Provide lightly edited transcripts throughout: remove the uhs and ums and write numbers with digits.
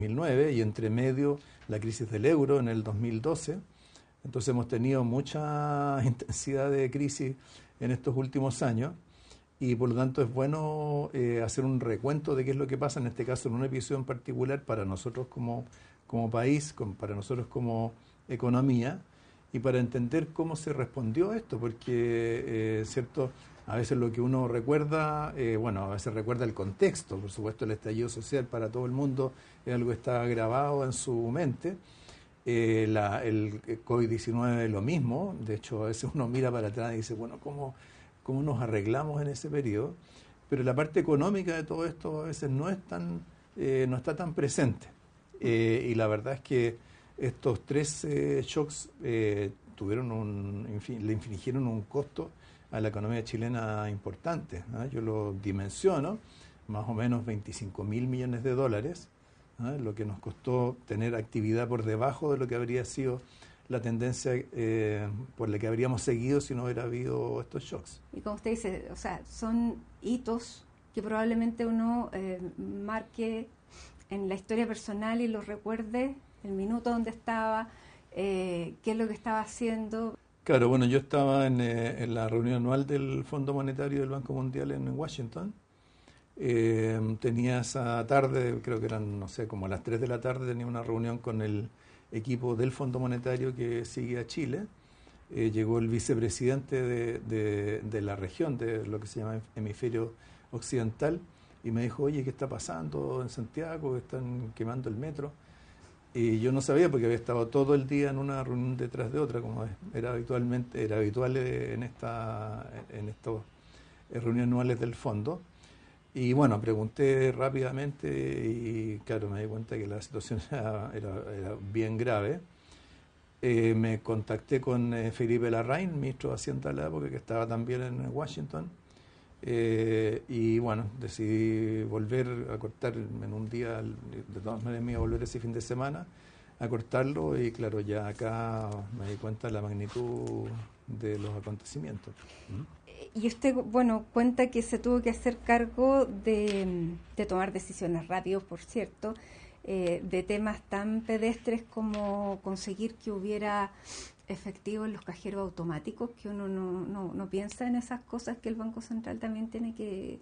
2009 y entre medio la crisis del euro en el 2012. Entonces hemos tenido mucha intensidad de crisis en estos últimos años y por lo tanto es bueno hacer un recuento de qué es lo que pasa en este caso en un episodio en particular para nosotros como país, para nosotros como economía y para entender cómo se respondió a esto, porque cierto, a veces lo que uno recuerda, a veces recuerda el contexto, por supuesto el estallido social para todo el mundo es algo que está grabado en su mente. El COVID-19 es lo mismo, de hecho a veces uno mira para atrás y dice, bueno, ¿cómo nos arreglamos en ese periodo? Pero la parte económica de todo esto a veces no está tan presente. Y la verdad es que estos tres shocks le infligieron un costo a la economía chilena importante. Yo lo dimensiono, más o menos 25.000 millones de dólares, lo que nos costó tener actividad por debajo de lo que habría sido la tendencia por la que habríamos seguido si no hubiera habido estos shocks. Y como usted dice, o sea, son hitos que probablemente uno marque en la historia personal y lo recuerde, el minuto donde estaba, qué es lo que estaba haciendo. Claro, bueno, yo estaba en la reunión anual del Fondo Monetario del Banco Mundial en Washington. Tenía esa tarde, creo que eran, no sé, como a las 3 de la tarde, tenía una reunión con el equipo del Fondo Monetario que sigue a Chile. Llegó el vicepresidente de la región, de lo que se llama hemisferio occidental, y me dijo, oye, ¿qué está pasando en Santiago? Están quemando el metro. Y yo no sabía porque había estado todo el día en una reunión detrás de otra, como era habitual en estos reuniones anuales del fondo. Y bueno, pregunté rápidamente y claro, me di cuenta que la situación era bien grave. Me contacté con Felipe Larraín, ministro de Hacienda de la época, que estaba también en Washington. Y bueno, decidí volver a cortar en un día, de todas maneras me iba a volver ese fin de semana a cortarlo y claro, ya acá me di cuenta de la magnitud de los acontecimientos. Y usted, bueno, cuenta que se tuvo que hacer cargo de tomar decisiones rápidas, por cierto, de temas tan pedestres como conseguir que hubiera efectivo en los cajeros automáticos, que uno no piensa en esas cosas, que el Banco Central también tiene que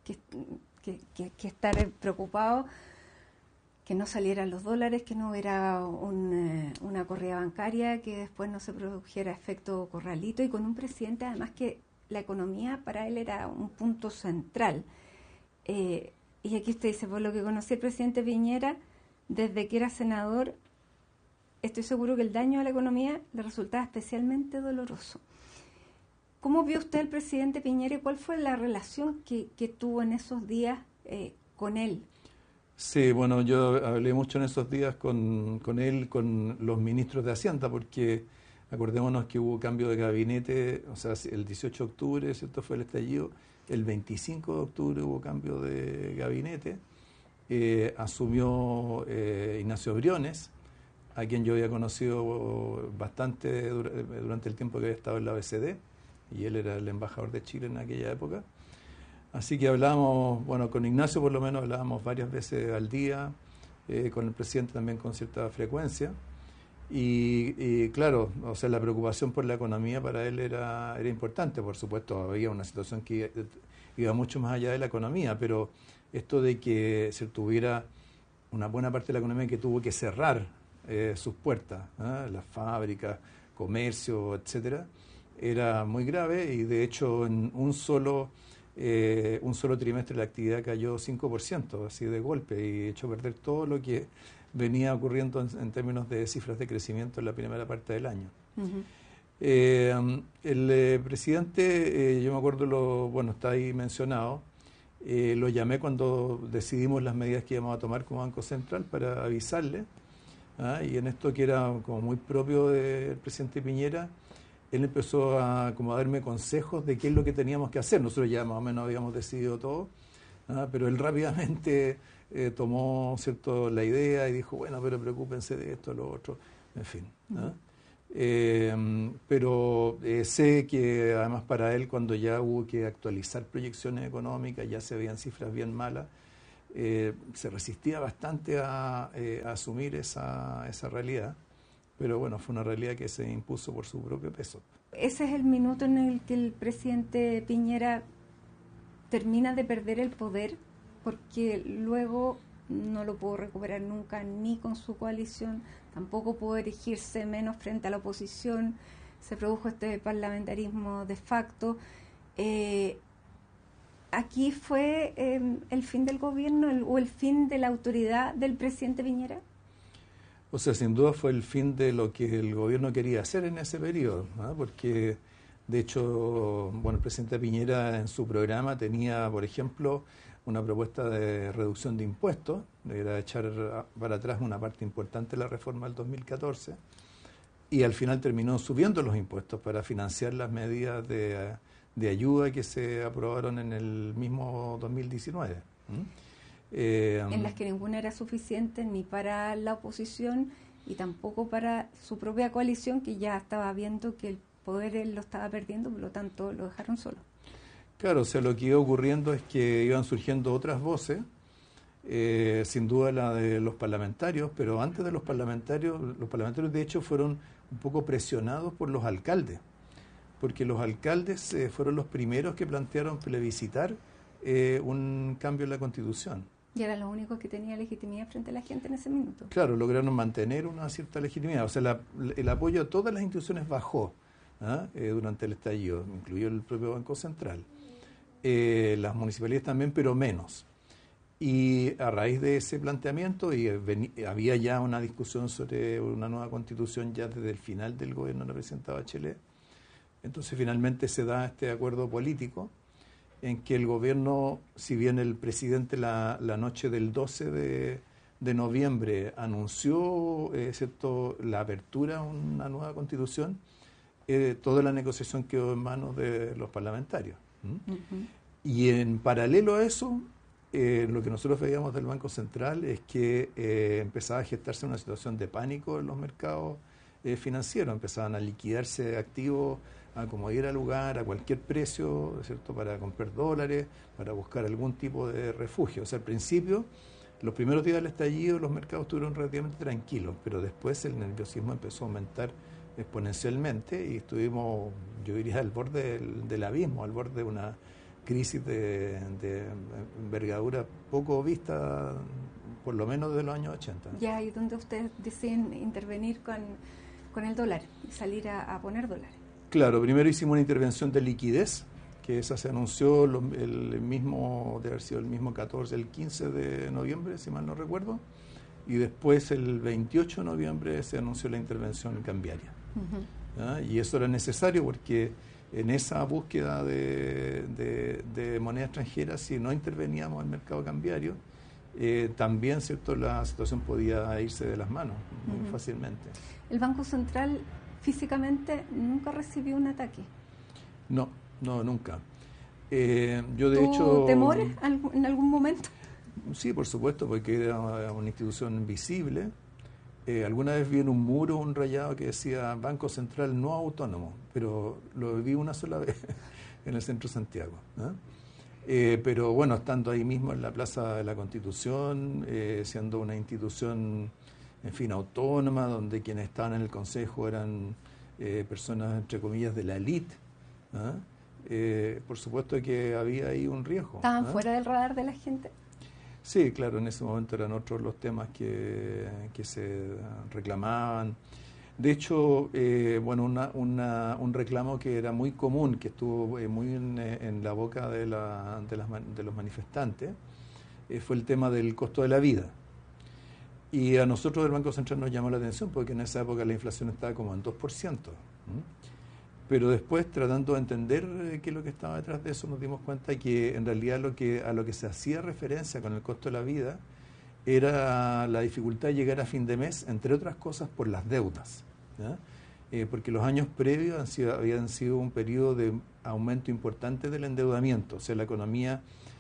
estar preocupado, que no salieran los dólares, que no hubiera una corrida bancaria, que después no se produjera efecto corralito, y con un presidente además que la economía para él era un punto central. Y aquí usted dice, por lo que conocí al presidente Piñera, desde que era senador, estoy seguro que el daño a la economía le resultaba especialmente doloroso. ¿Cómo vio usted al presidente Piñera y cuál fue la relación que tuvo en esos días con él? Sí, bueno, yo hablé mucho en esos días con él, con los ministros de Hacienda, porque acordémonos que hubo cambio de gabinete, o sea, el 18 de octubre, ¿cierto? Fue el estallido, el 25 de octubre hubo cambio de gabinete, asumió Ignacio Briones, a quien yo había conocido bastante durante el tiempo que había estado en la OECD, y él era el embajador de Chile en aquella época. Así que hablábamos, bueno, con Ignacio por lo menos hablábamos varias veces al día, con el presidente también con cierta frecuencia. Y claro, o sea, la preocupación por la economía para él era importante, por supuesto, había una situación que iba mucho más allá de la economía, pero esto de que se tuviera una buena parte de la economía que tuvo que cerrar sus puertas, las fábricas, comercio, etcétera, era muy grave y de hecho en un solo trimestre la actividad cayó 5%, así de golpe, y echó a perder todo lo que venía ocurriendo en términos de cifras de crecimiento en la primera parte del año. Uh-huh. El presidente, yo me acuerdo, está ahí mencionado, lo llamé cuando decidimos las medidas que íbamos a tomar como Banco Central para avisarle, y en esto que era como muy propio del presidente Piñera, él empezó a darme consejos de qué es lo que teníamos que hacer. Nosotros ya más o menos habíamos decidido todo, pero él rápidamente tomó la idea y dijo, bueno, pero preocúpense de esto, lo otro, en fin. Pero sé que además para él, cuando ya hubo que actualizar proyecciones económicas, ya se veían cifras bien malas, se resistía bastante a asumir esa realidad, pero bueno, fue una realidad que se impuso por su propio peso. Ese es el minuto en el que el presidente Piñera termina de perder el poder, porque luego no lo pudo recuperar nunca, ni con su coalición, tampoco pudo erigirse menos frente a la oposición, se produjo este parlamentarismo de facto. ¿Aquí fue el fin del gobierno o el fin de la autoridad del presidente Piñera? O sea, sin duda fue el fin de lo que el gobierno quería hacer en ese periodo, ¿no? Porque, de hecho, bueno, el presidente Piñera en su programa tenía, por ejemplo, una propuesta de reducción de impuestos, era echar para atrás una parte importante de la reforma del 2014, y al final terminó subiendo los impuestos para financiar las medidas de ayuda que se aprobaron en el mismo 2019. En las que ninguna era suficiente ni para la oposición y tampoco para su propia coalición, que ya estaba viendo que el poder él lo estaba perdiendo, por lo tanto lo dejaron solo. Claro, o sea, lo que iba ocurriendo es que iban surgiendo otras voces, sin duda la de los parlamentarios, pero antes de los parlamentarios de hecho fueron un poco presionados por los alcaldes, porque los alcaldes fueron los primeros que plantearon plebiscitar un cambio en la Constitución. Y era lo único que tenía legitimidad frente a la gente en ese minuto. Claro, lograron mantener una cierta legitimidad. O sea, el apoyo a todas las instituciones bajó durante el estallido, incluido el propio Banco Central. Las municipalidades también, pero menos. Y a raíz de ese planteamiento, había ya una discusión sobre una nueva constitución ya desde el final del gobierno de la presidenta Bachelet. Entonces finalmente se da este acuerdo político en que el gobierno, si bien el presidente la noche del 12 de noviembre anunció la apertura a una nueva constitución, toda la negociación quedó en manos de los parlamentarios. Uh-huh. Y en paralelo a eso, lo que nosotros veíamos del Banco Central es que empezaba a gestarse una situación de pánico en los mercados financieros, empezaban a liquidarse activos a como diera lugar, a cualquier precio, ¿cierto?, para comprar dólares, para buscar algún tipo de refugio. O sea, al principio, los primeros días del estallido, los mercados estuvieron relativamente tranquilos, pero después el nerviosismo empezó a aumentar exponencialmente y estuvimos, yo diría, al borde del abismo, al borde de una crisis de envergadura poco vista, por lo menos desde los años 80. Ya, y donde ustedes deciden intervenir con el dólar y salir a poner dólares. Claro, primero hicimos una intervención de liquidez, que esa se anunció el mismo 14, el 15 de noviembre, si mal no recuerdo, y después el 28 de noviembre se anunció la intervención cambiaria. Uh-huh. Y eso era necesario porque en esa búsqueda de moneda extranjera, si no interveníamos en el mercado cambiario, también, ¿cierto?, la situación podía irse de las manos muy fácilmente. ¿El Banco Central físicamente nunca recibió un ataque? No, nunca. Yo de hecho... ¿Temores en algún momento? Sí, por supuesto, porque era una institución visible. Alguna vez vi en un muro un rayado que decía Banco Central no autónomo, pero lo vi una sola vez en el centro de Santiago, ¿no? Pero bueno, estando ahí mismo en la Plaza de la Constitución, siendo una institución, en fin, autónoma, donde quienes estaban en el Consejo eran personas, entre comillas, de la élite, por supuesto que había ahí un riesgo. ¿Estaban fuera del radar de la gente? Sí, claro, en ese momento eran otros los temas que se reclamaban. De hecho, bueno, un reclamo que era muy común, que estuvo muy en la boca de los manifestantes, fue el tema del costo de la vida. Y a nosotros del Banco Central nos llamó la atención porque en esa época la inflación estaba como en 2%. Pero después, tratando de entender qué es lo que estaba detrás de eso, nos dimos cuenta que en realidad a lo que se hacía referencia con el costo de la vida era la dificultad de llegar a fin de mes, entre otras cosas por las deudas, ¿ya? Porque los años previos habían sido un periodo de aumento importante del endeudamiento, o sea, la economía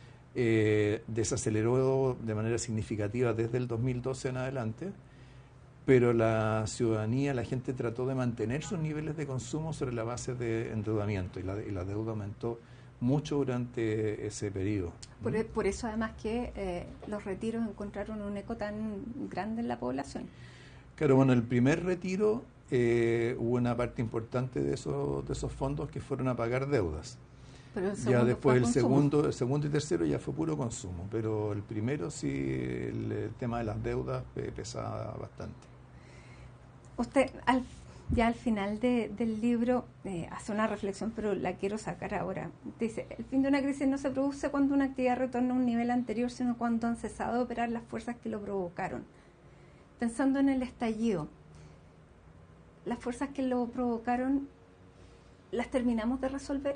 desaceleró de manera significativa desde el 2012 en adelante, pero la ciudadanía, la gente trató de mantener sus niveles de consumo sobre la base de endeudamiento y la deuda aumentó mucho durante ese periodo. Por eso además que los retiros encontraron un eco tan grande en la población. Claro, bueno, el primer retiro hubo una parte importante de esos fondos que fueron a pagar deudas. Pero el Ya después el segundo segundo y tercero ya fue puro consumo, pero el primero sí, el tema de las deudas pesaba bastante. Usted ya al final del libro hace una reflexión, pero la quiero sacar ahora. Dice, el fin de una crisis no se produce cuando una actividad retorna a un nivel anterior, sino cuando han cesado de operar las fuerzas que lo provocaron. Pensando en el estallido, las fuerzas que lo provocaron, ¿las terminamos de resolver?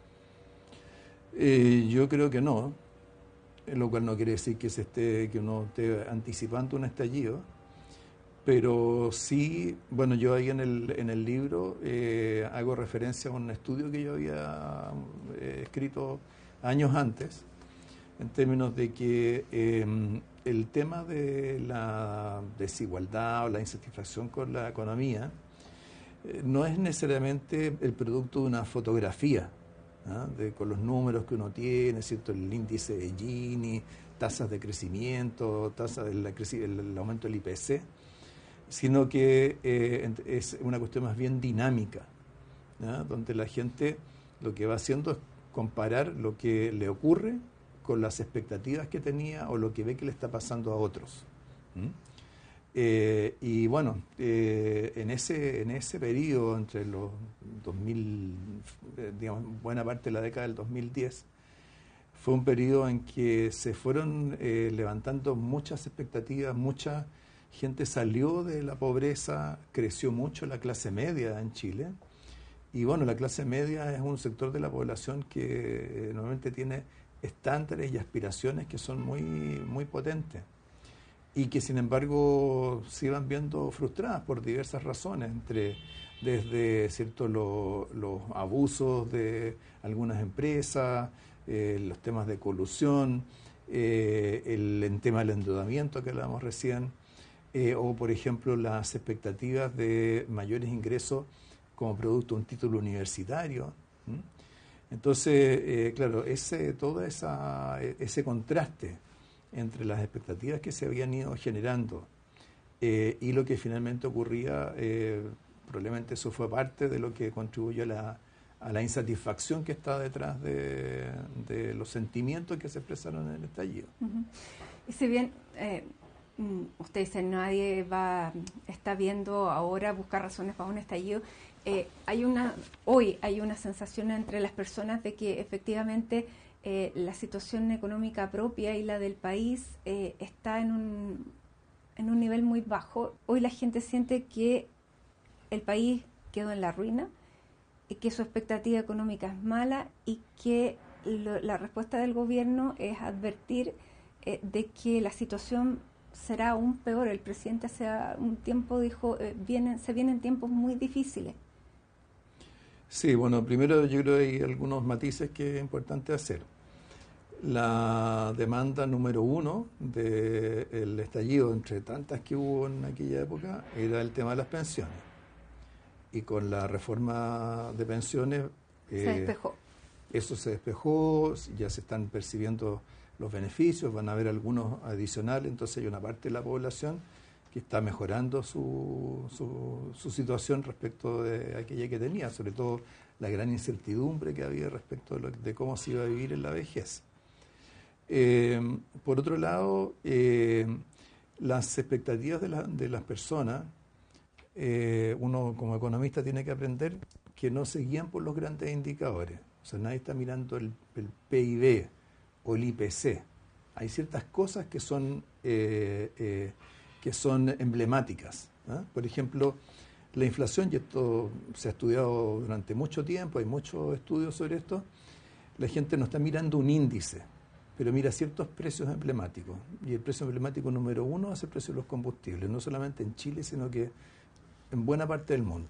Yo creo que no, lo cual no quiere decir que uno esté anticipando un estallido, pero sí, bueno, yo ahí en el libro hago referencia a un estudio que yo había escrito años antes, en términos de que el tema de la desigualdad o la insatisfacción con la economía no es necesariamente el producto de una fotografía, ¿ah? Con los números que uno tiene, ¿cierto? El índice de Gini, tasas de crecimiento, tasas el aumento del IPC, sino que es una cuestión más bien dinámica, ¿ah? Donde la gente lo que va haciendo es comparar lo que le ocurre con las expectativas que tenía o lo que ve que le está pasando a otros. Y bueno, en ese periodo, entre los 2000, digamos, buena parte de la década del 2010, fue un periodo en que se fueron levantando muchas expectativas, mucha gente salió de la pobreza, creció mucho la clase media en Chile. Y bueno, la clase media es un sector de la población que normalmente tiene estándares y aspiraciones que son muy, muy potentes y que sin embargo se iban viendo frustradas por diversas razones, desde cierto los abusos de algunas empresas, los temas de colusión, el tema del endeudamiento que hablábamos recién, o por ejemplo las expectativas de mayores ingresos como producto de un título universitario. Entonces, claro, todo ese contraste entre las expectativas que se habían ido generando y lo que finalmente ocurría, probablemente eso fue parte de lo que contribuyó a la insatisfacción que está detrás de los sentimientos que se expresaron en el estallido. Y si bien usted dice, nadie está viendo ahora buscar razones para un estallido, hoy hay una sensación entre las personas de que efectivamente la situación económica propia y la del país está en un nivel muy bajo. Hoy la gente siente que el país quedó en la ruina y que su expectativa económica es mala y que la respuesta del gobierno es advertir de que la situación será aún peor. El presidente hace un tiempo dijo, se vienen tiempos muy difíciles. Sí, bueno, primero yo creo que hay algunos matices que es importante hacer. La demanda número uno del estallido, entre tantas que hubo en aquella época, era el tema de las pensiones. Y con la reforma de pensiones se despejó. Eso se despejó, ya se están percibiendo los beneficios, van a haber algunos adicionales, entonces hay una parte de la población que está mejorando su situación respecto de aquella que tenía, sobre todo la gran incertidumbre que había respecto de cómo se iba a vivir en la vejez. Por otro lado, las expectativas de las personas, uno como economista tiene que aprender que no se guían por los grandes indicadores. O sea, nadie está mirando el PIB o el IPC. Hay ciertas cosas que son emblemáticas, ¿eh? Por ejemplo, la inflación, y esto se ha estudiado durante mucho tiempo, hay muchos estudios sobre esto, la gente no está mirando un índice, pero mira ciertos precios emblemáticos. Y el precio emblemático número uno es el precio de los combustibles, no solamente en Chile, sino que en buena parte del mundo.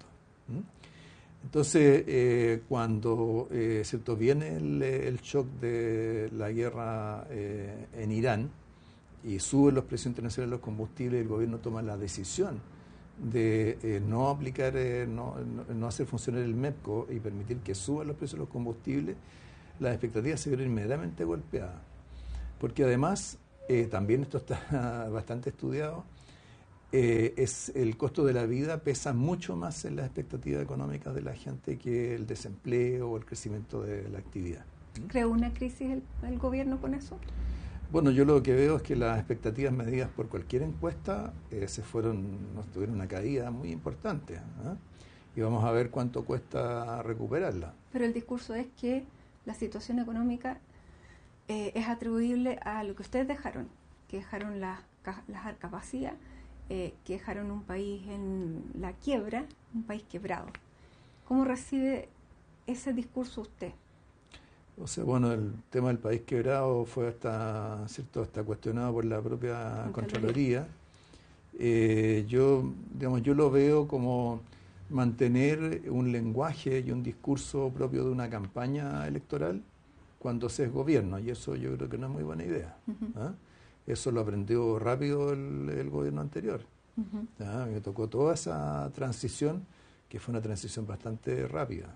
Entonces, cuando ¿cierto? Viene el shock de la guerra en Irán y suben los precios internacionales de los combustibles, el gobierno toma la decisión de no aplicar, no hacer funcionar el MEPCO y permitir que suban los precios de los combustibles. las expectativas se vieron inmediatamente golpeadas. Porque además, también esto está bastante estudiado, es el costo de la vida pesa mucho más en las expectativas económicas de la gente que el desempleo o el crecimiento de la actividad. ¿Creó una crisis el gobierno con eso? Bueno, yo lo que veo es que las expectativas medidas por cualquier encuesta tuvieron una caída muy importante, ¿eh? Y vamos a ver cuánto cuesta recuperarla. Pero el discurso es que la situación económica es atribuible a lo que ustedes dejaron, que dejaron las arcas vacías, que dejaron un país en la quiebra, un país quebrado. ¿Cómo recibe ese discurso usted? O sea, bueno, el tema del país quebrado fue hasta cuestionado por la propia Contraloría. Yo lo veo como mantener un lenguaje y un discurso propio de una campaña electoral cuando se es gobierno, y eso yo creo que no es muy buena idea. ¿Ah? Eso lo aprendió rápido el gobierno anterior. Me tocó toda esa transición, que fue una transición bastante rápida.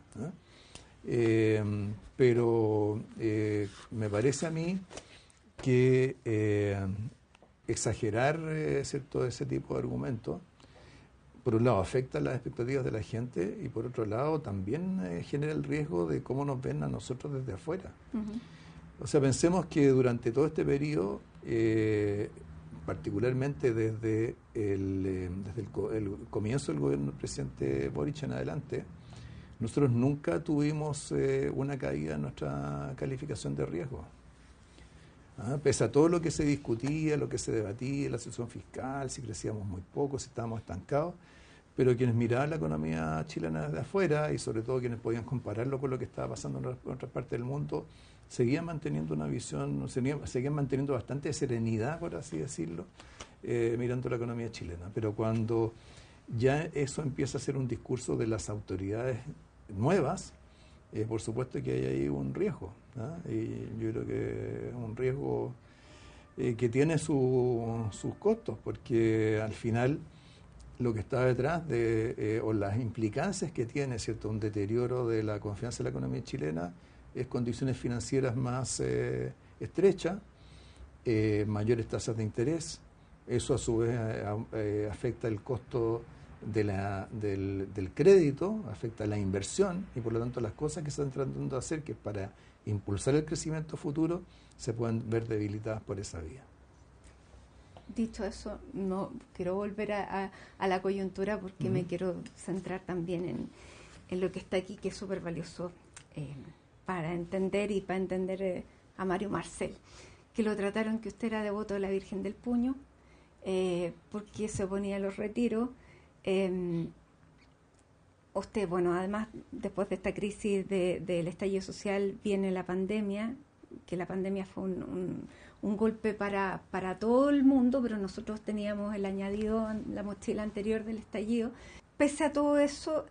Pero me parece a mí que exagerar ¿cierto? Ese tipo de argumentos, por un lado afecta las expectativas de la gente y por otro lado también genera el riesgo de cómo nos ven a nosotros desde afuera. O sea, pensemos que durante todo este periodo, particularmente desde el comienzo del gobierno del presidente Boric en adelante, nosotros nunca tuvimos una caída en nuestra calificación de riesgo. Pese a todo lo que se discutía, lo que se debatía, la situación fiscal, si crecíamos muy poco, si estábamos estancados, pero quienes miraban la economía chilena desde afuera y sobre todo quienes podían compararlo con lo que estaba pasando en otras partes del mundo, seguían manteniendo una visión, seguían manteniendo bastante serenidad, por así decirlo, mirando la economía chilena. Pero cuando ya eso empieza a ser un discurso de las autoridades nuevas, por supuesto que hay ahí un riesgo, y yo creo que un riesgo que tiene sus costos, porque al final lo que está detrás o las implicancias que tiene, ¿cierto?, un deterioro de la confianza en la economía chilena es condiciones financieras más estrechas, mayores tasas de interés. Eso a su vez afecta el costo del crédito, afecta la inversión y por lo tanto las cosas que se están tratando de hacer, que para impulsar el crecimiento futuro, se pueden ver debilitadas por esa vía. Dicho eso, no quiero volver a la coyuntura porque me quiero centrar también en lo que está aquí, que es súper valioso para entender a Mario Marcel, que lo trataron que usted era devoto de la Virgen del Puño, porque se oponía a los retiros. Usted, bueno, además, después de esta crisis del estallido social, viene la pandemia, que la pandemia fue un golpe para todo el mundo, pero nosotros teníamos el añadido en la mochila anterior del estallido. Pese a todo eso,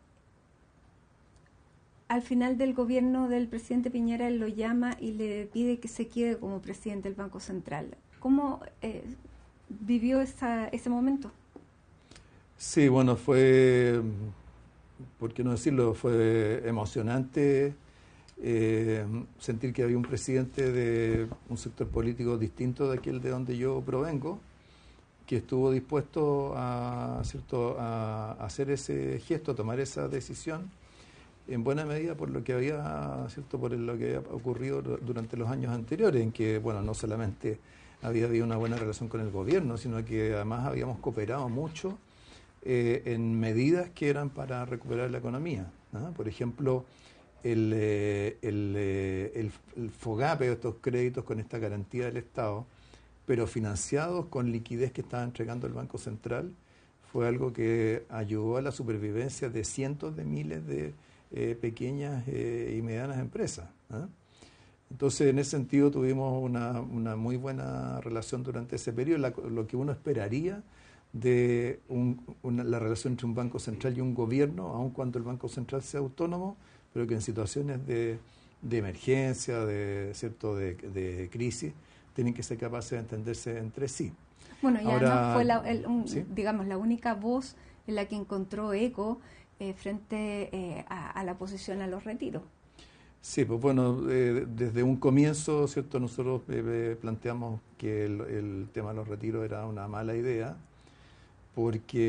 al final del gobierno del presidente Piñera, él lo llama y le pide que se quede como presidente del Banco Central. ¿Cómo vivió ese momento? Sí, bueno, fue, por qué no decirlo, fue emocionante sentir que había un presidente de un sector político distinto de aquel de donde yo provengo, que estuvo dispuesto a hacer ese gesto, a tomar esa decisión, en buena medida por lo que había, por lo que había ocurrido durante los años anteriores, en que, bueno, no solamente había habido una buena relación con el gobierno, sino que además habíamos cooperado mucho en medidas que eran para recuperar la economía, ¿no? Por ejemplo, el FOGAPE, estos créditos con esta garantía del Estado, pero financiados con liquidez que estaba entregando el Banco Central, fue algo que ayudó a la supervivencia de cientos de miles de pequeñas y medianas empresas, ¿no? Entonces, en ese sentido, tuvimos una muy buena relación durante ese periodo, lo que uno esperaría de la relación entre un Banco Central y un gobierno, aun cuando el Banco Central sea autónomo, pero que en situaciones de emergencia, de crisis, tienen que ser capaces de entenderse entre sí. Bueno, y ahora además fue ¿sí? la única voz en la que encontró eco frente a la oposición a los retiros. Sí, pues bueno, desde un comienzo, ¿cierto? Nosotros planteamos que el tema de los retiros era una mala idea, porque